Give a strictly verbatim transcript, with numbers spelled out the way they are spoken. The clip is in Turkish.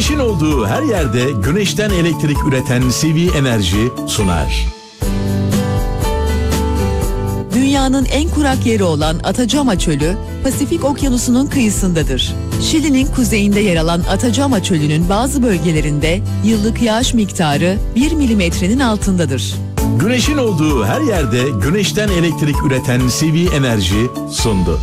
Güneşin olduğu her yerde güneşten elektrik üreten C V Enerji sunar. Dünyanın en kurak yeri olan Atacama Çölü, Pasifik Okyanusu'nun kıyısındadır. Şili'nin kuzeyinde yer alan Atacama Çölü'nün bazı bölgelerinde yıllık yağış miktarı bir milimetrenin altındadır. Güneşin olduğu her yerde güneşten elektrik üreten C V Enerji sundu.